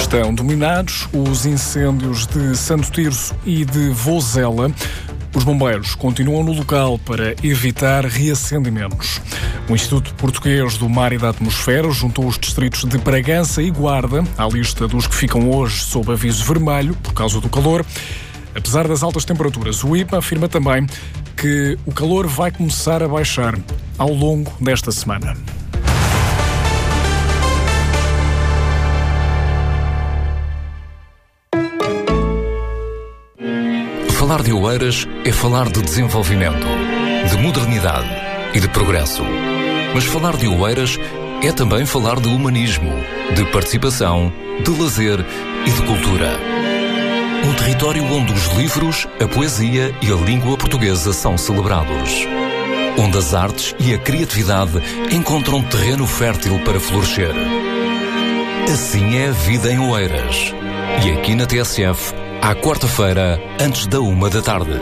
Estão dominados os incêndios de Santo Tirso e de Vozela. Os bombeiros continuam no local para evitar reacendimentos. O Instituto Português do Mar e da Atmosfera juntou os distritos de Bragança e Guarda à lista dos que ficam hoje sob aviso vermelho por causa do calor. Apesar das altas temperaturas, o IPA afirma também que o calor vai começar a baixar ao longo desta semana. Falar de Oeiras é falar de desenvolvimento, de modernidade e de progresso. Mas falar de Oeiras é também falar de humanismo, de participação, de lazer e de cultura. Um território onde os livros, a poesia e a língua portuguesa são celebrados. Onde as artes e a criatividade encontram terreno fértil para florescer. Assim é a vida em Oeiras. E aqui na TSF, à quarta-feira, antes da 13h.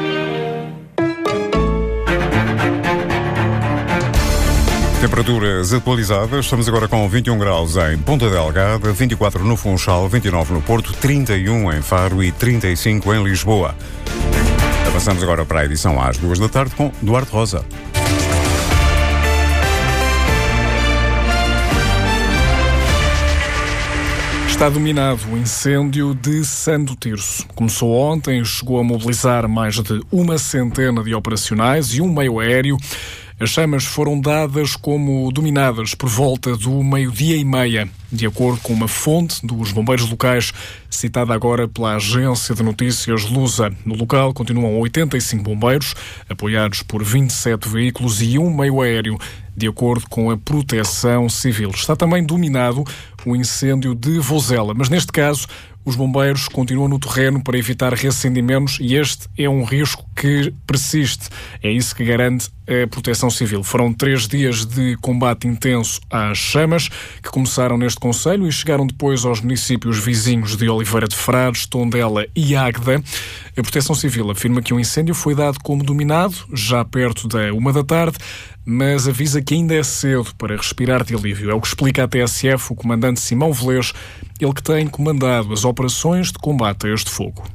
Temperaturas atualizadas. Estamos agora com 21 graus em Ponta Delgada, 24 no Funchal, 29 no Porto, 31 em Faro e 35 em Lisboa. Avançamos agora para a edição às 14h com Duarte Rosa. Está dominado o incêndio de Santo Tirso. Começou ontem e chegou a mobilizar mais de 100 de operacionais e um meio aéreo. As chamas foram dadas como dominadas por volta do 12h30, de acordo com uma fonte dos bombeiros locais, citada agora pela agência de notícias Lusa. No local continuam 85 bombeiros, apoiados por 27 veículos e um meio aéreo, de acordo com a Proteção Civil. Está também dominado o incêndio de Vozela, mas neste caso os bombeiros continuam no terreno para evitar reacendimentos e este é um risco que persiste. É isso que garante a Proteção Civil. Foram 3 dias de combate intenso às chamas, que começaram neste concelho e chegaram depois aos municípios vizinhos de Oliveira de Frades, Tondela e Águeda. A Proteção Civil afirma que o incêndio foi dado como dominado, já perto da 13h, mas avisa que ainda é cedo para respirar de alívio. É o que explica à TSF o comandante Simão Velez, ele que tem comandado as operações de combate a este fogo.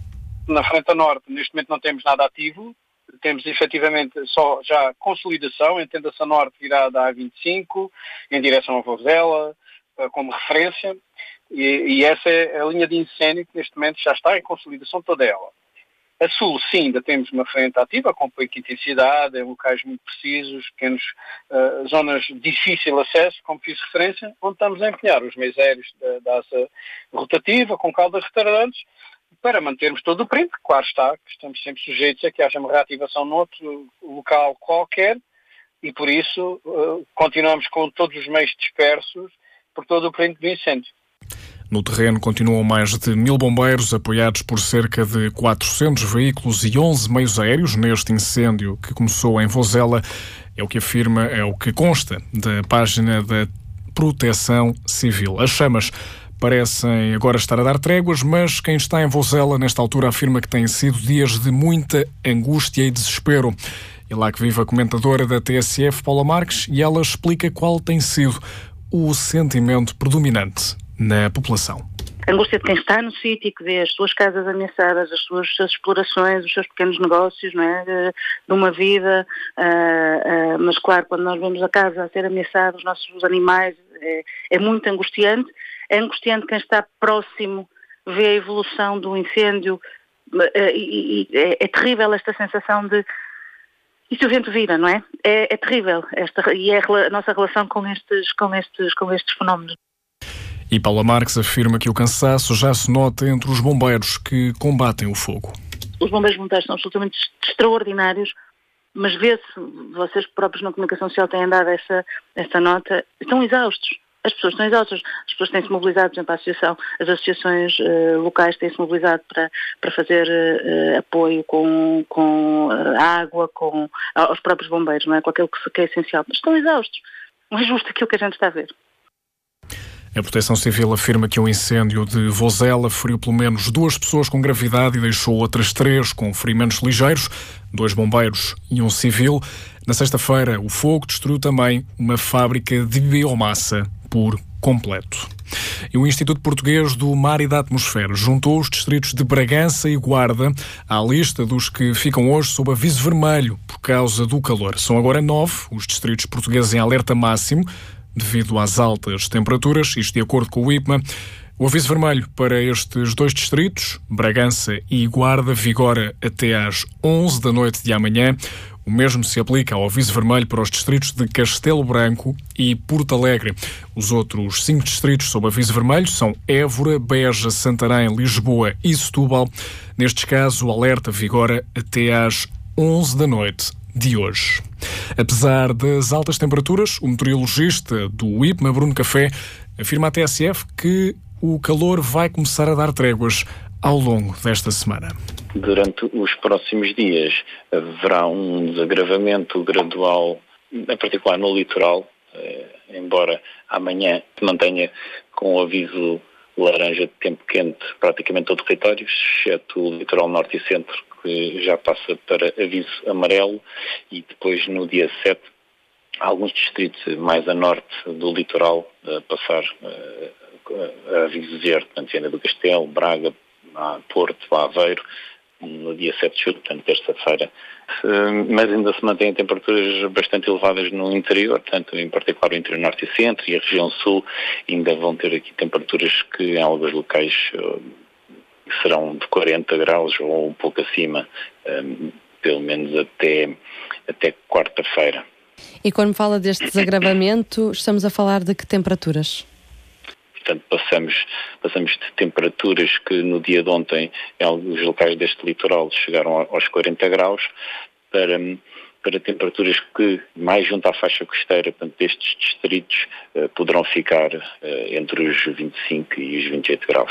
Na frente a norte, neste momento não temos nada ativo, temos efetivamente só já consolidação, entenda-se a norte virada à A25, em direção a Vozela, como referência, e essa é a linha de incêndio que neste momento já está em consolidação toda ela. A sul, sim, ainda temos uma frente ativa, com pouca intensidade, em locais muito precisos, pequenos, zonas de difícil acesso, como fiz referência, onde estamos a empenhar os meios aéreos da asa rotativa, com caudas retardantes, para mantermos todo o perímetro. Claro está, que estamos sempre sujeitos a que haja uma reativação noutro local qualquer, e por isso continuamos com todos os meios dispersos por todo o perímetro do incêndio. No terreno continuam mais de 1.000 bombeiros, apoiados por cerca de 400 veículos e 11 meios aéreos neste incêndio que começou em Vozela. É o que afirma, é o que consta da página da Proteção Civil. As chamas parecem agora estar a dar tréguas, mas quem está em Vozela nesta altura afirma que têm sido dias de muita angústia e desespero. É lá que vive a comentadora da TSF, Paula Marques, e ela explica qual tem sido o sentimento predominante na população. A angústia de quem está no sítio e que vê as suas casas ameaçadas, as suas explorações, os seus pequenos negócios, não é? De uma vida, mas claro, quando nós vemos a casa a ser ameaçada, os nossos animais, é muito angustiante. É angustiante quem está próximo, vê a evolução do incêndio, e é terrível esta sensação de e se o vento vira, não é? É terrível e é a nossa relação com estes fenómenos. E Paula Marques afirma que o cansaço já se nota entre os bombeiros que combatem o fogo. Os bombeiros voluntários são absolutamente extraordinários, mas vê-se, vocês próprios na comunicação social têm dado essa nota, estão exaustos. As pessoas estão exaustas, as pessoas têm-se mobilizado, por exemplo, as associações locais têm-se mobilizado para fazer apoio com água, aos próprios bombeiros, não é? Com aquilo que é essencial. Mas estão exaustos. Não é justo aquilo que a gente está a ver. A Proteção Civil afirma que o incêndio de Vozela feriu pelo menos 2 pessoas com gravidade e deixou outras 3 com ferimentos ligeiros, 2 bombeiros e um civil. Na sexta-feira, o fogo destruiu também uma fábrica de biomassa por completo. E o Instituto Português do Mar e da Atmosfera juntou os distritos de Bragança e Guarda à lista dos que ficam hoje sob aviso vermelho por causa do calor. São agora 9 os distritos portugueses em alerta máximo devido às altas temperaturas, isto de acordo com o IPMA. O aviso vermelho para estes 2 distritos, Bragança e Guarda, vigora até às 11 da noite de amanhã. O mesmo se aplica ao aviso vermelho para os distritos de Castelo Branco e Porto Alegre. Os outros 5 distritos sob aviso vermelho são Évora, Beja, Santarém, Lisboa e Setúbal. Nestes casos, o alerta vigora até às 11 da noite de hoje. Apesar das altas temperaturas, o meteorologista do IPMA, Bruno Café, afirma à TSF que o calor vai começar a dar tréguas ao longo desta semana. Durante os próximos dias haverá um desagravamento gradual, em particular no litoral, embora amanhã se mantenha com o aviso laranja de tempo quente praticamente todo o território, exceto o litoral norte e centro, que já passa para aviso amarelo, e depois no dia 7 alguns distritos mais a norte do litoral passar a aviso verde, portanto, Viana do Castelo, Braga, Porto, Aveiro, no dia 7 de julho, portanto, terça-feira. Mas ainda se mantêm temperaturas bastante elevadas no interior, portanto, em particular o interior norte e centro e a região sul ainda vão ter aqui temperaturas que em alguns locais serão de 40 graus ou um pouco acima, pelo menos até quarta-feira. E quando fala deste desagravamento, estamos a falar de que temperaturas? Portanto, passamos de temperaturas que no dia de ontem, em alguns locais deste litoral, chegaram aos 40 graus, para temperaturas que, mais junto à faixa costeira, portanto, destes distritos, poderão ficar entre os 25 e os 28 graus.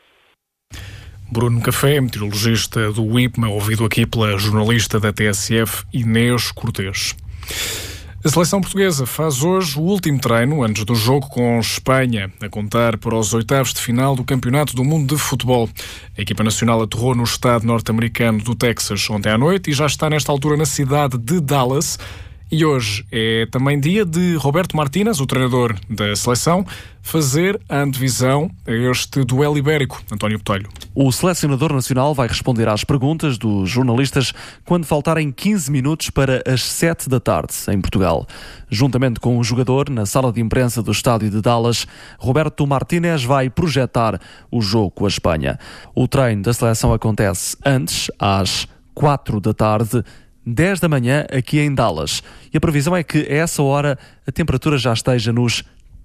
Bruno Café, meteorologista do IPMA, ouvido aqui pela jornalista da TSF, Inês Cortês. A seleção portuguesa faz hoje o último treino antes do jogo com Espanha, a contar para os oitavos de final do Campeonato do Mundo de Futebol. A equipa nacional aterrou no estado norte-americano do Texas ontem à noite e já está nesta altura na cidade de Dallas. E hoje é também dia de Roberto Martínez, o treinador da seleção, fazer a antevisão a este duelo ibérico. António Botelho. O selecionador nacional vai responder às perguntas dos jornalistas quando faltarem 15 minutos para as 7 da tarde, em Portugal. Juntamente com o jogador, na sala de imprensa do estádio de Dallas, Roberto Martínez vai projetar o jogo com a Espanha. O treino da seleção acontece antes, às 4 da tarde, 10 da manhã aqui em Dallas. E a previsão é que a essa hora a temperatura já esteja nos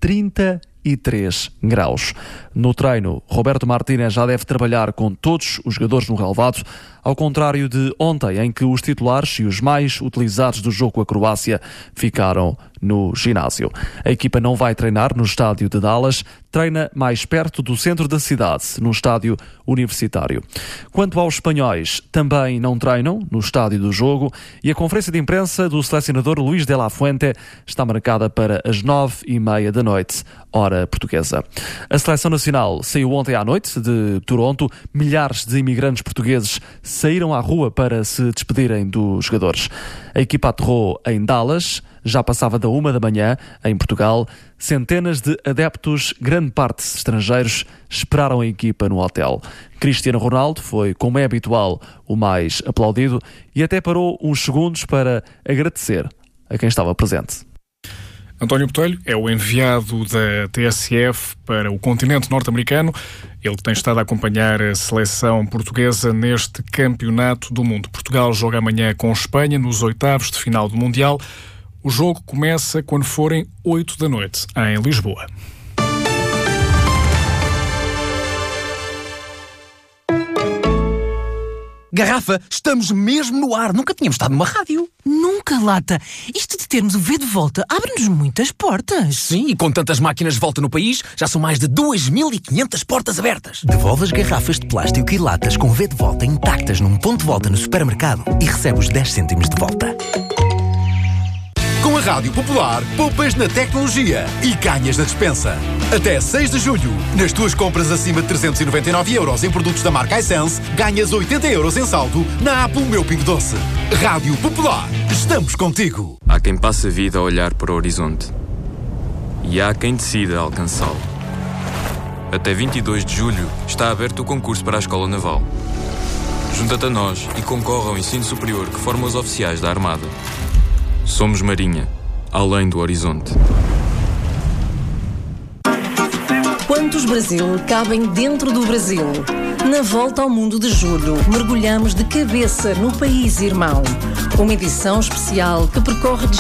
33 graus. No treino, Roberto Martínez já deve trabalhar com todos os jogadores no relvado, ao contrário de ontem, em que os titulares e os mais utilizados do jogo com a Croácia ficaram no ginásio. A equipa não vai treinar no estádio de Dallas, treina mais perto do centro da cidade, no estádio universitário. Quanto aos espanhóis, também não treinam no estádio do jogo e a conferência de imprensa do selecionador Luís de la Fuente está marcada para as 9h30 da noite, hora portuguesa. A seleção nacional saiu ontem à noite de Toronto. Milhares de imigrantes portugueses saíram à rua para se despedirem dos jogadores. A equipa aterrou em Dallas, já passava da 1 da manhã, em Portugal. Centenas de adeptos, grande parte estrangeiros, esperaram a equipa no hotel. Cristiano Ronaldo foi, como é habitual, o mais aplaudido e até parou uns segundos para agradecer a quem estava presente. António Botelho é o enviado da TSF para o continente norte-americano. Ele tem estado a acompanhar a seleção portuguesa neste Campeonato do Mundo. Portugal joga amanhã com Espanha nos oitavos de final do Mundial. O jogo começa quando forem 8 da noite, em Lisboa. Garrafa, estamos mesmo no ar. Nunca tínhamos estado numa rádio. Nunca, Lata. Isto de termos o V de volta abre-nos muitas portas. Sim, e com tantas máquinas de volta no país, já são mais de 2.500 portas abertas. Devolve as garrafas de plástico e latas com V de volta intactas num ponto de volta no supermercado e recebe os 10 cêntimos de volta. Com a Rádio Popular, poupas na tecnologia e ganhas na despensa. Até 6 de julho, nas tuas compras acima de 399 € em produtos da marca iSense, ganhas 80 € em saldo na Apple Meu Pingo Doce. Rádio Popular, estamos contigo. Há quem passe a vida a olhar para o horizonte e há quem decida alcançá-lo. Até 22 de julho está aberto o concurso para a Escola Naval. Junta-te a nós e concorre ao ensino superior que forma os oficiais da Armada. Somos Marinha, além do horizonte. Quantos Brasil cabem dentro do Brasil? Na Volta ao Mundo de Julho, mergulhamos de cabeça no país irmão. Uma edição especial que percorre